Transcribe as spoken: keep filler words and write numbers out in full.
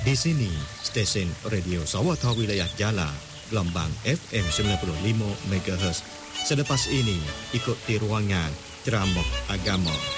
Di sini, stesen Radio Sawatha Wilayah Jala, gelombang F M sembilan puluh lima megahertz. Selepas ini, ikuti ruangan ceramah agama.